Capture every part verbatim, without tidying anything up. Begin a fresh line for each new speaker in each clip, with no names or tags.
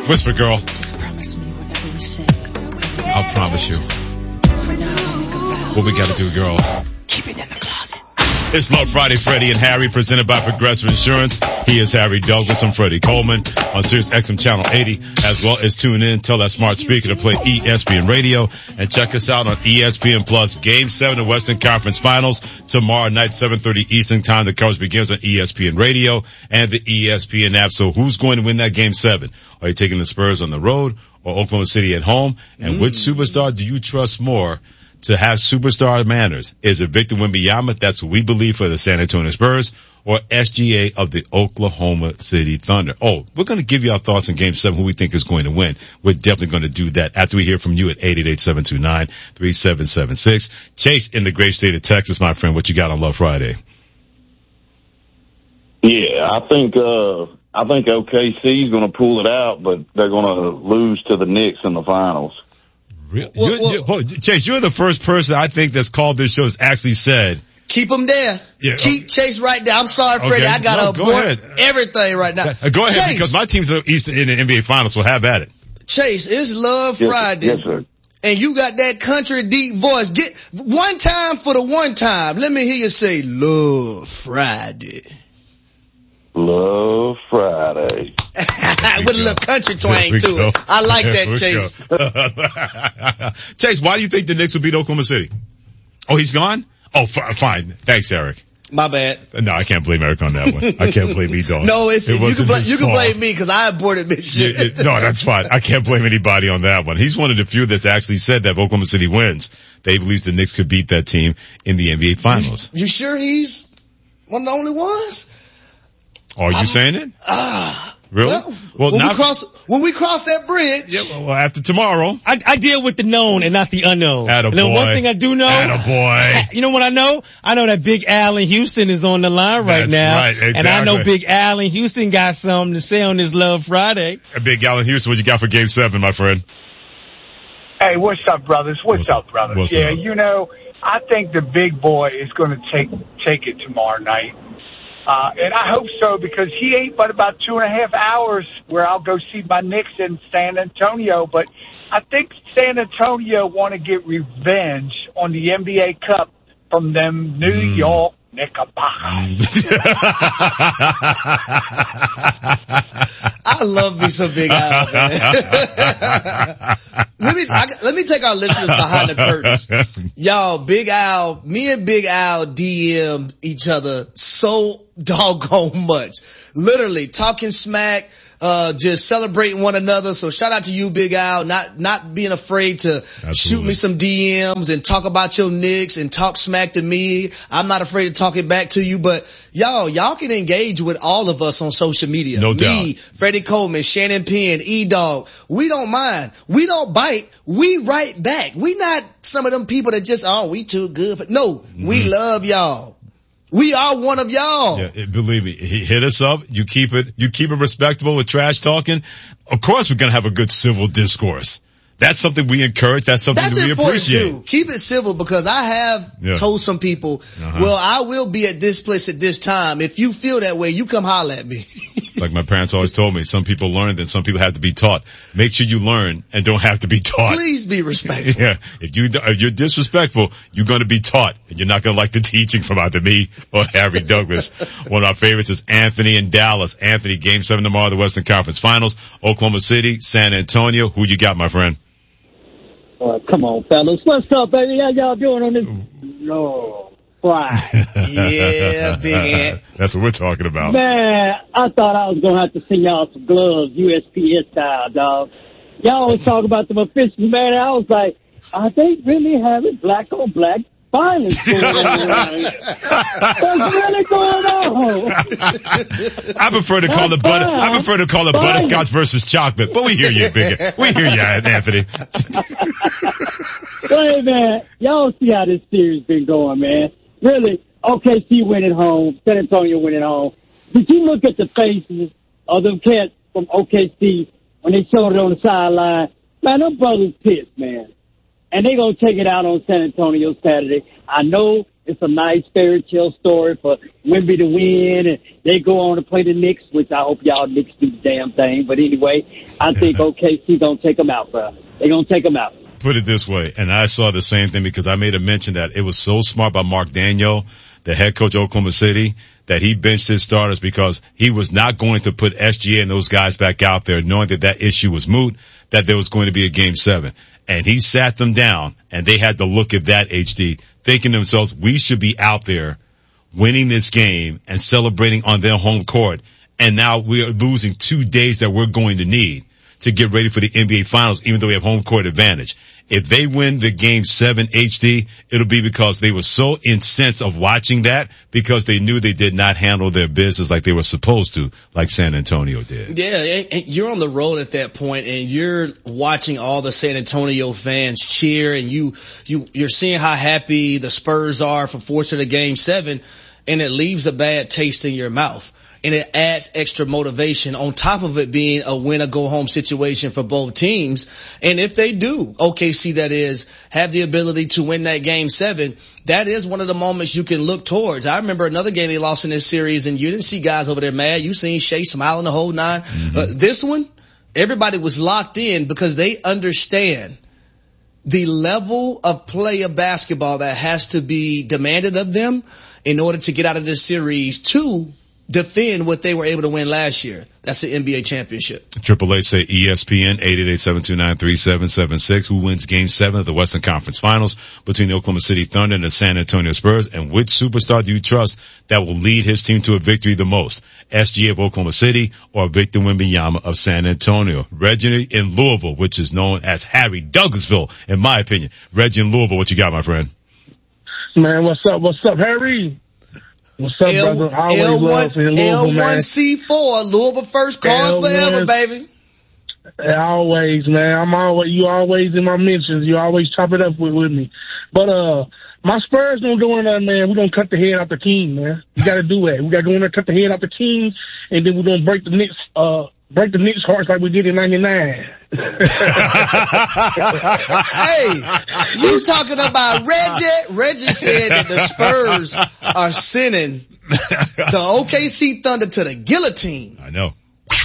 Whisper, girl.
Just promise me whatever we say.
I'll promise you.
For now, I'll make a vow.
What we gotta do, girl?
Keep it in the closet.
It's Love Friday, Freddie and Harry, presented by Progressive Insurance. He is Harry Douglas. I'm Freddie Coleman on Sirius X M Channel eighty, as well as tune in. Tell that smart speaker to play E S P N Radio, and check us out on E S P N Plus. Game seven of Western Conference Finals tomorrow night, seven thirty Eastern Time. The coverage begins on E S P N Radio and the E S P N app. So who's going to win that Game seven? Are you taking the Spurs on the road or Oklahoma City at home? And mm. which superstar do you trust more to have superstar manners? Is it Victor Wembanyama? That's what we believe for the San Antonio Spurs, or S G A of the Oklahoma City Thunder? Oh, we're going to give you our thoughts on Game seven, who we think is going to win. We're definitely going to do that after we hear from you at eight eight eight, seven two nine, three seven seven six. Chase in the great state of Texas, my friend, what you got on Love Friday?
Yeah, I think, uh, I think O K C is going to pull it out, but they're going to lose to the Knicks in the finals.
Really? Well, you're, well, you're, Chase, you're the first person I think that's called this show that's actually said.
Keep them there. Yeah, Keep okay. Chase right there. I'm sorry, Freddie. Okay. I got to no, abort ahead. everything right now.
Uh, go ahead, Chase, because my team's in the N B A Finals, so have at it.
Chase, it's Love
yes,
Friday.
Yes, sir.
And you got that country deep voice. Get one time for the one time. Let me hear you say Love Friday.
Love Friday.
With a little country twang to
go.
it. I like
there
that,
Chase. Chase, why do you think the Knicks will beat Oklahoma City? Oh, he's gone? Oh, f- fine. Thanks, Eric.
My bad.
No, I can't blame Eric on that one. I can't blame me, dog.
No, it's,
it
you can, blame, you can blame me because I aborted this shit.
Yeah, it, no, that's fine. I can't blame anybody on that one. He's one of the few that's actually said that if Oklahoma City wins, they believe the Knicks could beat that team in the N B A Finals.
You, you sure he's one of the only ones?
Are you I'm, saying it?
Ah. Uh,
Really?
Well,
well
when,
not,
we cross, when we cross that bridge.
Yeah, well, after tomorrow.
I, I deal with the known and not the unknown.
Attaboy.
And then one thing I do know.
Attaboy.
You know what I know? I know that Big Al in Houston is on the line right
That's
now.
Right, exactly.
And I know Big Al in Houston got something to say on this Love Friday.
Big Al in Houston, what you got for Game seven, my friend?
Hey, what's up, brothers? What's, what's up, brothers?
What's
yeah,
up?
You know, I think the big boy is going to take take it tomorrow night. Uh, and I hope so, because he ain't but about two and a half hours where I'll go see my Knicks in San Antonio. But I think San Antonio want to get revenge on the N B A Cup from them New mm. York Knickerbockers.
I love me some Big Al, man. let me I, let me take our listeners behind the curtains. Y'all, Big Al, me and Big Al D M each other so doggone much. Literally talking smack, uh, just celebrating one another. So shout out to you, Big Al, not, not being afraid to Absolutely. shoot me some D Ms and talk about your Knicks and talk smack to me. I'm not afraid to talk it back to you, but y'all, y'all can engage with all of us on social media.
No
me,
doubt.
Freddie Coleman, Shannon Penn, E-Dog. We don't mind. We don't bite. We write back. We not some of them people that just, oh, we too good for, no, mm-hmm. we love y'all. We are one of y'all.
Yeah, believe me, he hit us up. You keep it, you keep it respectable with trash talking. Of course we're going to have a good civil discourse. That's something we encourage. That's something
That's
that we
important
appreciate.
Too. Keep it civil, because I have yeah. told some people, uh-huh. well, I will be at this place at this time. If you feel that way, you come holler at me.
Like my parents always told me, some people learn and some people have to be taught. Make sure you learn and don't have to be taught.
Please be respectful.
Yeah. If you, if you're disrespectful, you're going to be taught, and you're not going to like the teaching from either me or Harry Douglas. One of our favorites is Anthony in Dallas. Anthony, Game seven tomorrow, the Western Conference Finals. Oklahoma City, San Antonio. Who you got, my friend?
Uh, come on, fellas. What's up, baby? How y'all doing on this? No. Friday.
Yeah, Big Ant.
That's what we're talking about.
Man, I thought I was going to have to send y'all some gloves, U S P S style, dog. Y'all always talk about them officials, man. I was like, are they really having black on black violence going on around here? What's really going on?
I prefer to call it butter. I prefer to call it butterscotch versus chocolate. But we hear you, Big Ant. We hear you, Anthony.
Hey, man, y'all see how this series been going, man. Really, O K C went at home, San Antonio went at home. Did you look at the faces of them cats from O K C when they showed it on the sideline? Man, them brothers pissed, man. And they gonna take it out on San Antonio Saturday. I know It's a nice fairy tale story for Wemby to win, and they go on to play the Knicks, which I hope y'all Knicks do the damn thing. But anyway, I think O K C gonna take them out, bro. They're gonna take them out.
Put it this way, and I saw the same thing because I made a mention that it was so smart by Mark Daniel, the head coach of Oklahoma City, that he benched his starters because he was not going to put S G A and those guys back out there knowing that that issue was moot, that there was going to be a game seven. And he sat them down and they had to look at that, H D, thinking to themselves, we should be out there winning this game and celebrating on their home court. And now we are losing two days that we're going to need to get ready for the N B A finals, even though we have home court advantage. If they win the game seven, H D, it'll be because they were so incensed of watching that because they knew they did not handle their business like they were supposed to, like San Antonio did.
Yeah, and, and you're on the road at that point and you're watching all the San Antonio fans cheer and you, you, you're seeing how happy the Spurs are for forcing a game seven, and it leaves a bad taste in your mouth. And it adds extra motivation on top of it being a win or go home situation for both teams. And if they do, O K C that is, have the ability to win that game seven, that is one of the moments you can look towards. I remember another game they lost in this series and you didn't see guys over there mad. You seen Shea smiling the whole nine. Mm-hmm. Uh, this one, everybody was locked in because they understand the level of play of basketball that has to be demanded of them in order to get out of this series to defend what they were able to win last year. That's the N B A championship.
Triple H say E S P N, eight eight eight, seven two nine, three seven seven six. Who wins game seven of the Western Conference Finals between the Oklahoma City Thunder and the San Antonio Spurs? And which superstar do you trust that will lead his team to a victory the most? S G A of Oklahoma City or Victor Wembanyama of San Antonio? Reggie in Louisville, which is known as Harry Douglasville, in my opinion. Reggie in Louisville, what you got, my friend?
Man, what's up? What's up, Harry? What's up,
L-
brother? Always
L one,
love in Louisville,
L one
man.
C four, Louisville first cause
L one,
forever, baby.
Always, man. I'm always, you always in my mentions. You always chop it up with, with me. But, uh, my Spurs don't go in there, man. We're going to cut the head out the king, man. We got to do that. We got to go in there, cut the head out the king, and then we're going to break the Knicks, uh, break the Knicks' hearts like we did in ninety-nine.
Hey, you talking about Reggie? Reggie said that the Spurs are sending the O K C Thunder to the guillotine.
I know.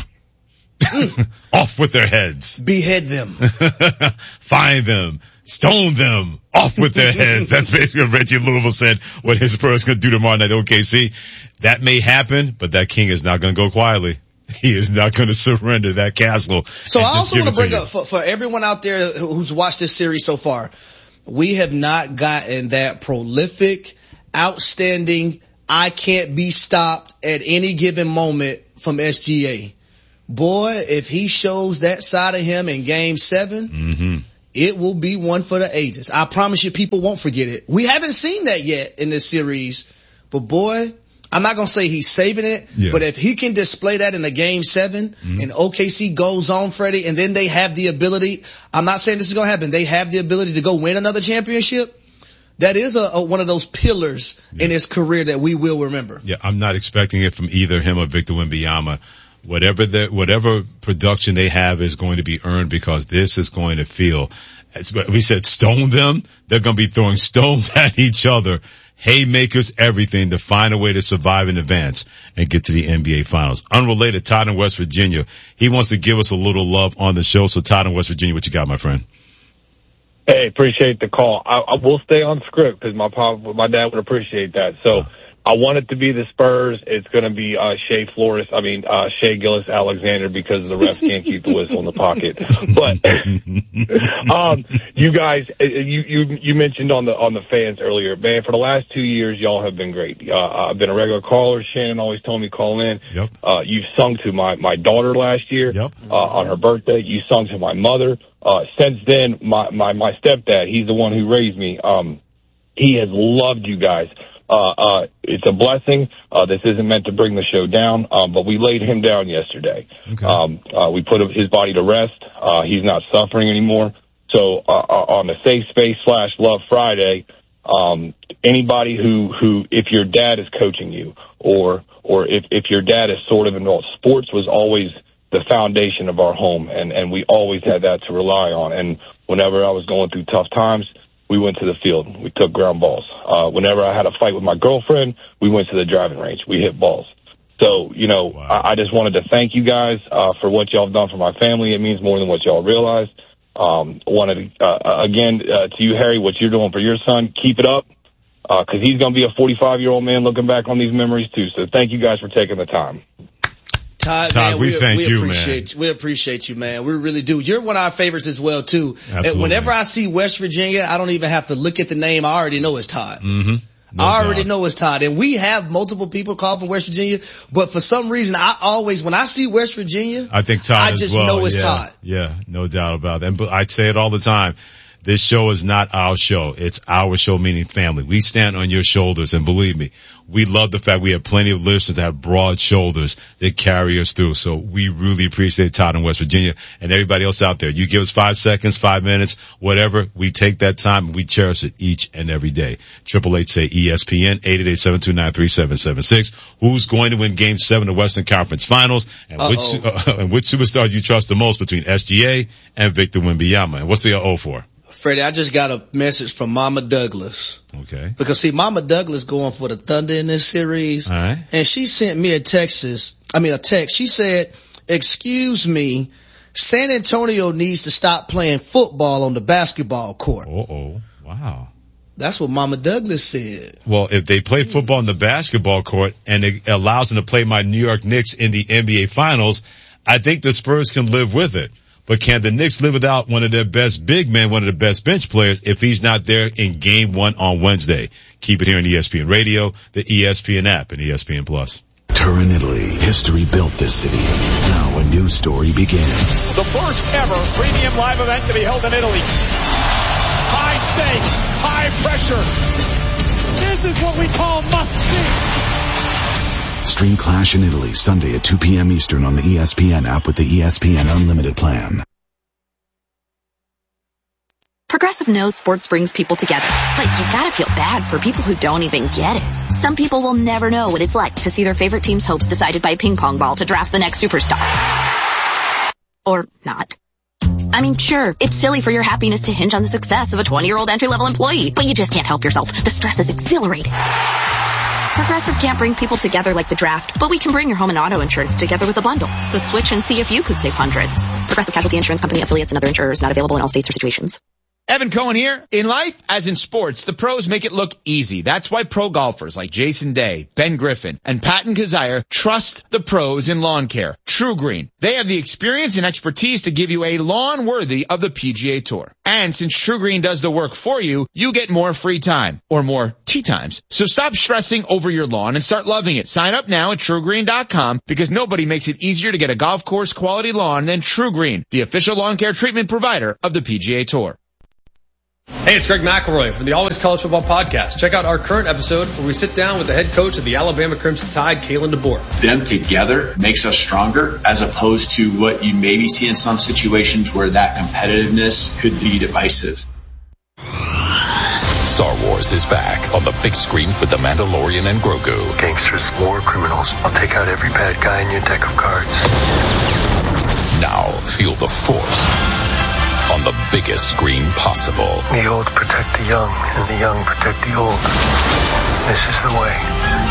Off with their heads.
Behead them.
Find them. Stone them. Off with their heads. That's basically what Reggie Louisville said what his Spurs going to do tomorrow night at O K C. That may happen, but that king is not going to go quietly. He is not going to surrender that castle.
So I also want to bring
you.
up for, for everyone out there who's watched this series so far, we have not gotten that prolific, outstanding, I can't be stopped at any given moment from S G A. Boy, if he shows that side of him in game seven,
mm-hmm.
it will be one for the ages. I promise you people won't forget it. We haven't seen that yet in this series, but boy, I'm not going to say he's saving it, yeah. but if he can display that in a game seven mm-hmm. and O K C goes on, Freddie, and then they have the ability, I'm not saying this is going to happen, they have the ability to go win another championship, that is a, a one of those pillars yeah. in his career that we will remember.
Yeah, I'm not expecting it from either him or Victor Wembanyama. Whatever the, whatever production they have is going to be earned because this is going to feel, as we said, stone them. They're going to be throwing stones at each other. Haymakers, everything to find a way to survive in advance and get to the N B A finals. Unrelated, Todd in West Virginia. He wants to give us a little love on the show. So Todd in West Virginia, what you got, my friend?
Hey, appreciate the call. I, I will stay on script because my pop, my dad would appreciate that. So I want it to be the Spurs. It's going to be uh, Shea Flores. I mean, uh, Shea Gillis Alexander because the refs can't keep the whistle in the pocket. But um, you guys, you you you mentioned on the on the fans earlier, man. For the last two years, y'all have been great. Uh, I've been a regular caller. Shannon always told me call in.
Yep.
Uh, you've sung to my my daughter last year.
Yep.
Uh, on her birthday. You sung to my mother. Uh, since then, my my my stepdad, he's the one who raised me. Um, he has loved you guys. Uh, uh, it's a blessing. Uh, this isn't meant to bring the show down, um, but we laid him down yesterday.
Okay.
Um, uh, we put his body to rest. Uh, he's not suffering anymore. So, uh, on the Safe Space slash Love Friday, um, anybody who, who, if your dad is coaching you or, or if, if your dad is sort of involved, sports was always the foundation of our home and, and we always had that to rely on. And whenever I was going through tough times, we went to the field. We took ground balls. Uh, whenever I had a fight with my girlfriend, we went to the driving range. We hit balls. So, you know, wow. I, I just wanted to thank you guys uh, for what y'all have done for my family. It means more than what y'all realize. Um, wanted to, uh, again, uh, to you, Harry, what you're doing for your son, keep it up, because uh, he's going to be a forty-five-year-old man looking back on these memories, too. So thank you guys for taking the time.
Todd,
Todd,
man,
we,
we
thank
we
you,
appreciate,
man.
We appreciate you, man. We really do. You're one of our favorites as well, too.
Absolutely.
And whenever I see West Virginia, I don't even have to look at the name. I already know it's Todd.
Mm-hmm. No
I already
doubt.
know it's Todd. And we have multiple people call from West Virginia, but for some reason, I always, when I see West Virginia,
I think Todd
I
as
just
well.
know it's
yeah.
Todd.
Yeah, no doubt about that. And I say it all the time. This show is not our show. It's our show, meaning family. We stand on your shoulders, and believe me, we love the fact we have plenty of listeners that have broad shoulders that carry us through. So we really appreciate Todd in West Virginia and everybody else out there. You give us five seconds, five minutes, whatever. We take that time and we cherish it each and every day. Triple H say E S P N, eight eight eight, seven two nine, three seven seven six. Who's going to win Game Seven of the Western Conference Finals, and
Uh-oh.
which uh, and which superstar do you trust the most between S G A and Victor Wembanyama? And what's the O for?
Freddie, I just got a message from Mama Douglas.
Okay.
Because see, Mama Douglas going for the Thunder in this series.
All right.
And she sent me a text, I mean a text. She said, excuse me, San Antonio needs to stop playing football on the basketball court.
Uh-oh. Wow.
That's what Mama Douglas said.
Well, if they play football on the basketball court and it allows them to play my New York Knicks in the N B A Finals, I think the Spurs can live with it. But can the Knicks live without one of their best big men, one of the best bench players, if he's not there in game one on Wednesday? Keep it here on E S P N Radio, the E S P N app, and E S P N Plus.
Turin, Italy. History built this city. Now a new story begins.
The first ever premium live event to be held in Italy. High stakes, high pressure. This is what we call must see.
Stream Clash in Italy Sunday at two p.m. Eastern on the E S P N app with the E S P N Unlimited plan.
Progressive knows sports brings people together, but you gotta feel bad for people who don't even get it. Some people will never know what it's like to see their favorite team's hopes decided by a ping pong ball to draft the next superstar. Or not. I mean, sure, it's silly for your happiness to hinge on the success of a twenty-year-old entry-level employee, but you just can't help yourself. The stress is exhilarating. Progressive can't bring people together like the draft, but we can bring your home and auto insurance together with a bundle. So switch and see if you could save hundreds. Progressive Casualty Insurance Company, affiliates, and other insurers not available in all states or situations.
Evan Cohen here. In life, as in sports, the pros make it look easy. That's why pro golfers like Jason Day, Ben Griffin, and Patton Kazire trust the pros in lawn care. True Green. They have the experience and expertise to give you a lawn worthy of the P G A Tour. And since True Green does the work for you, you get more free time, or more tee times. So stop stressing over your lawn and start loving it. Sign up now at True Green dot com because nobody makes it easier to get a golf course quality lawn than True Green, the official lawn care treatment provider of the P G A Tour.
Hey, it's Greg McElroy from the Always College Football Podcast. Check out our current episode where we sit down with the head coach of the Alabama Crimson Tide, Kalen DeBoer.
Them together makes us stronger as opposed to what you maybe see in some situations where that competitiveness could be divisive.
Star Wars is back on the big screen with The Mandalorian and Grogu.
Gangsters, war criminals. I'll take out every bad guy in your deck of cards.
Now feel the Force on the biggest screen possible.
The old protect the young, and the young protect the old. This is the way.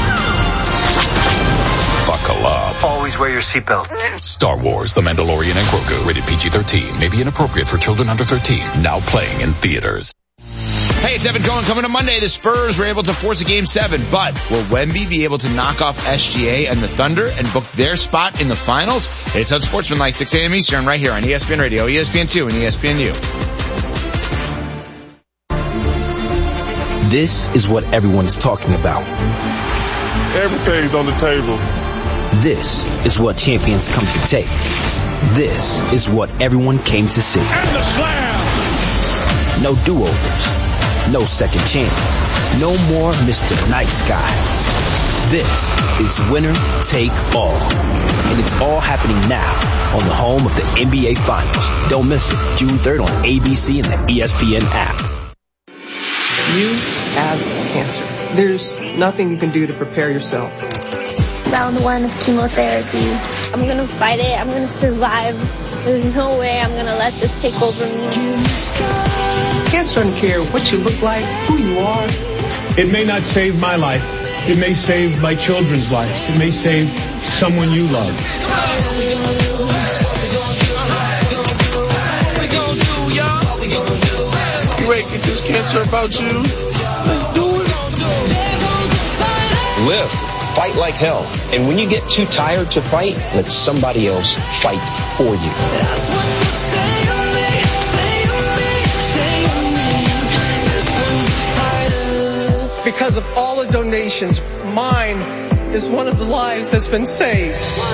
Buckle up.
Always wear your seatbelt.
Star Wars, The Mandalorian and Grogu. Rated P G thirteen. May be inappropriate for children under thirteen. Now playing in theaters.
Hey, it's Evan Cohen. Coming to Monday, the Spurs were able to force a game seven, but will Wemby be able to knock off S G A and the Thunder and book their spot in the finals? It's on Sportsmanlike, six a.m. Eastern, right here on E S P N Radio, E S P N two, and E S P N U.
This is what everyone is talking about.
Everything's on the table.
This is what champions come to take. This is what everyone came to see.
And the slam!
No do-overs. No second chances. No more Mister Nice Guy. This is winner take all. And it's all happening now on the home of the N B A Finals. Don't miss it. June third on A B C and the E S P N app.
You have cancer. There's nothing you can do to prepare yourself.
Round one of chemotherapy. I'm gonna fight it. I'm gonna survive. There's no way I'm gonna let this take over me.
Cancer doesn't care what you look like, who you are.
It may not save my life. It may save my children's life. It may save someone you love.
You ain't get this cancer about you. Let's do it.
Live. Fight like hell. And when you get too tired to fight, let somebody else fight for you.
Because of all the donations, mine is one of the lives that's been saved.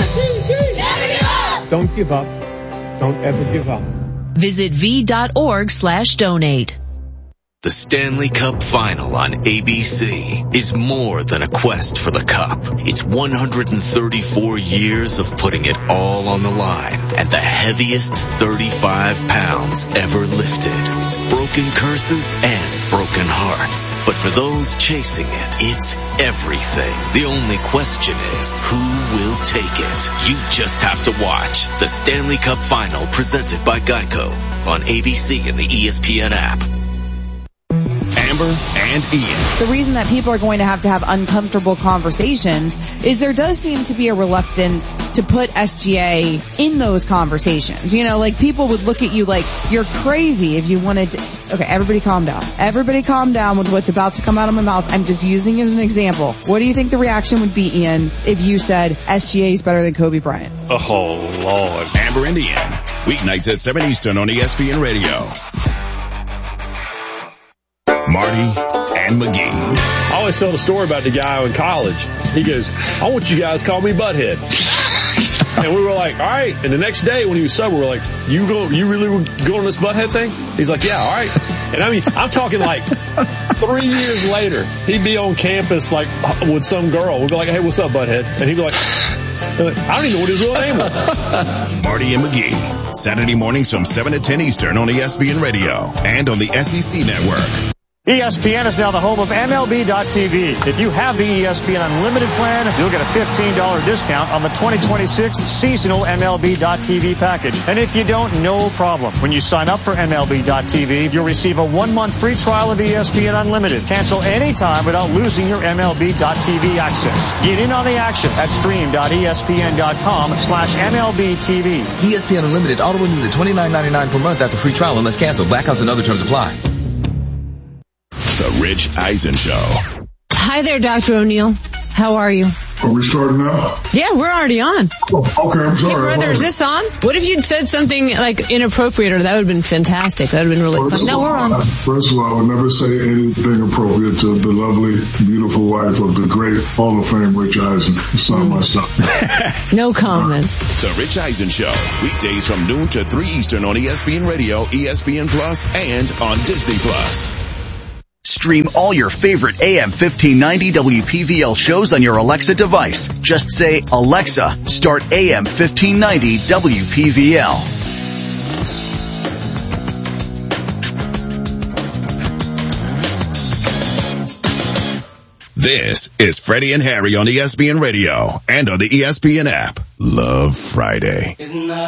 Don't give up. Don't ever give up.
Visit v.org slash donate.
The Stanley Cup Final on A B C is more than a quest for the cup. It's one hundred thirty-four years of putting it all on the line and the heaviest thirty-five pounds ever lifted. It's broken curses and broken hearts. But for those chasing it, it's everything. The only question is, who will take it? You just have to watch the Stanley Cup Final presented by Geico on A B C and the E S P N app.
Amber and Ian.
The reason that people are going to have to have uncomfortable conversations is there does seem to be a reluctance to put S G A in those conversations. You know, like people would look at you like you're crazy if you wanted to. Okay, everybody calm down. Everybody calm down with what's about to come out of my mouth. I'm just using it as an example. What do you think the reaction would be, Ian, if you said S G A is better than Kobe Bryant?
Oh, Lord. Amber and Ian. Weeknights at seven Eastern on E S P N Radio. Marty and McGee.
I always tell the story about the guy in college. He goes, I want you guys to call me Butthead. And we were like, all right. And the next day when he was sober, we were like, you go, you really were going on this Butthead thing? He's like, yeah, all right. And I mean, I'm talking like three years later, he'd be on campus like with some girl. We'd be like, hey, what's up, Butthead? And he'd be like, I don't even know what his real name was.
Marty and McGee. Saturday mornings from seven to ten Eastern on E S P N Radio and on the S E C Network.
E S P N is now the home of M L B dot T V. If you have the E S P N Unlimited plan, you'll get a fifteen dollars discount on the twenty twenty-six seasonal M L B dot T V package. And if you don't, no problem. When you sign up for M L B dot T V, you'll receive a one-month free trial of E S P N Unlimited. Cancel anytime without losing your M L B dot T V access. Get in on the action at stream.espn.com slash MLBTV.
E S P N Unlimited auto renews at twenty-nine ninety-nine per month after free trial unless canceled. Blackouts and other terms apply.
The Rich Eisen Show.
Hi there, Doctor O'Neill. How are you?
Are we starting now?
Yeah, we're already on.
Oh, okay, I'm sorry.
Hey, brother, is this on? What if you'd said something like inappropriate, or that would have been fantastic? That would have been really
first
fun. No,
all,
we're on.
I, first of all, I would never say anything appropriate to the lovely, beautiful wife of the great Hall of Fame, Rich Eisen. It's not my stuff.
No comment.
The Rich Eisen Show. Weekdays from noon to three Eastern on E S P N Radio, E S P N Plus, and on Disney Plus.
Stream all your favorite A M fifteen ninety W P V L shows on your Alexa device. Just say, Alexa, start A M fifteen ninety W P V L.
This is Freddie and Harry on E S P N Radio and on the E S P N app. Love Friday.